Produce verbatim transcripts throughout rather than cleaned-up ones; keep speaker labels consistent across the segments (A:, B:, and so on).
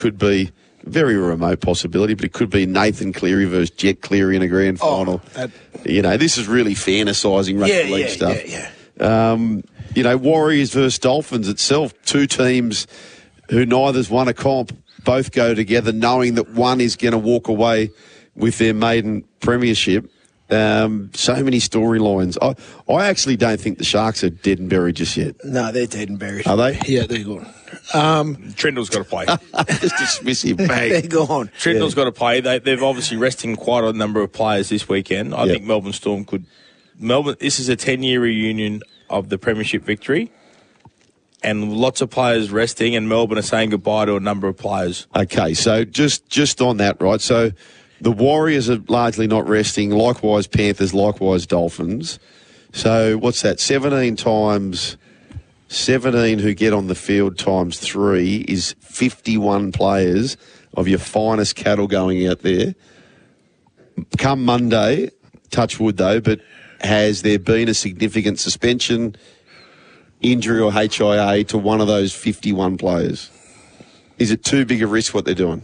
A: could be a very remote possibility, but it could be Nathan Cleary versus Jet Cleary in a grand final.
B: Oh, that,
A: you know, this is really fantasising rugby
B: yeah,
A: league
B: yeah,
A: stuff.
B: Yeah, yeah.
A: Um, you know, Warriors versus Dolphins itself, two teams who neither's won a comp, both go together knowing that one is going to walk away with their maiden premiership. Um, so many storylines. I, I actually don't think the Sharks are dead and buried just yet.
B: No, they're dead and buried.
A: Are they?
B: Yeah, they're gone. Um,
C: Trindle's got to play.
A: Just dismiss him.
B: they're gone.
C: Trindle's got to play. They, they've obviously resting quite a number of players this weekend. I
A: Yep.
C: think Melbourne Storm could... Melbourne. This is a ten-year reunion of the premiership victory, and lots of players resting, and Melbourne are saying goodbye to a number of players.
A: Okay, so just just on that, right? So the Warriors are largely not resting, likewise Panthers, likewise Dolphins. So what's that? seventeen times seventeen who get on the field times three is fifty-one players of your finest cattle going out there. Come Monday, touch wood though, but has there been a significant suspension, injury or H I A to one of those fifty-one players? Is it too big a risk what they're doing?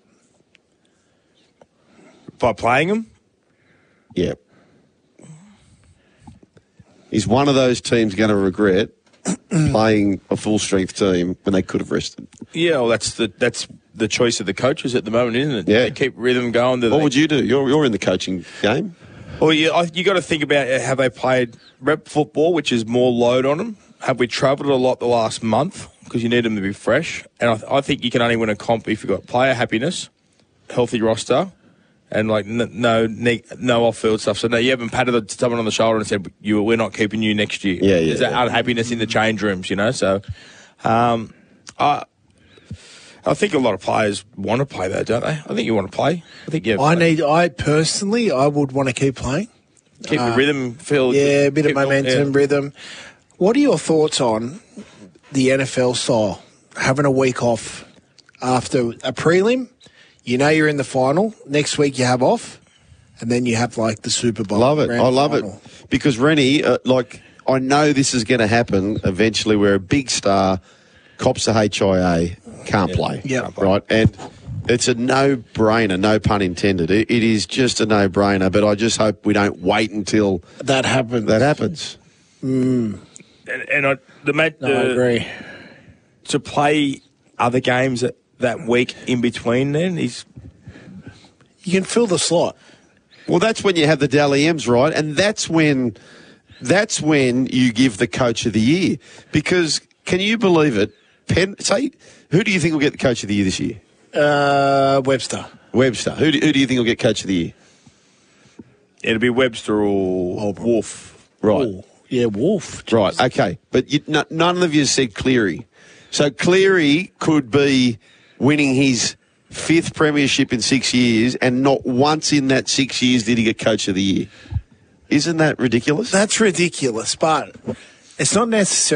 C: By playing them?
A: Yeah. Is one of those teams going to regret playing a full-strength team when they could have rested?
C: Yeah, well, that's the that's the choice of the coaches at the moment, isn't it?
A: Yeah.
C: They keep rhythm going. Do
A: What
C: they?
A: would you do? You're, you're in the coaching game.
C: Well, you, I- you got to think about uh, have they played rep football, which is more load on them? Have we travelled a lot the last month because you need them to be fresh? And I, th- I think you can only win a comp if you've got player happiness, healthy roster, and like n- no ne- no off-field stuff. So no, you haven't patted someone on the shoulder and said you we're not keeping you next year.
A: Yeah, yeah,
C: There's that
A: yeah.
C: unhappiness in the change rooms, you know. So, um, I. I think a lot of players want to play, though, don't they? I think you want to play. I think you.
B: I need. I personally, I would want to keep playing.
C: keep the rhythm feel.
B: Yeah, a bit of
C: keep it all-
B: momentum,
C: yeah.
B: rhythm. What are your thoughts on the N F L style? Having a week off after a prelim, you know you're in the final. Next week you have off, and then you have like the Super Bowl.
A: Love it.
B: grand
A: I love
B: final.
A: it. Because, Rennie, uh, like, I know this is going to happen eventually where a big star cops a H I A, can't play.
B: Yeah. Can't
A: Right? And it's a no-brainer, no pun intended. It, it is just a no-brainer, but I just hope we don't wait until
B: That happens.
A: that happens.
C: And, and I, the, ma-
B: No, I
C: the
B: agree.
C: to play other games that, that week in between then is
B: You can fill the slot.
A: Well, that's when you have the Dally M's, right? And that's when that's when you give the coach of the year. Because can you believe it? Penn, say, who do you think will get the coach of the year this year?
B: Uh, Webster.
A: Webster. Who do, who do you think will get coach of the year?
C: it'll be Webster or Wolf.
A: Right.
B: Ooh, yeah, Wolf.
A: Right, okay. But you, n- none of you said Cleary. So Cleary could be winning his fifth premiership in six years, and not once in that six years did he get coach of the year. Isn't that ridiculous?
B: That's ridiculous, but it's not necessarily.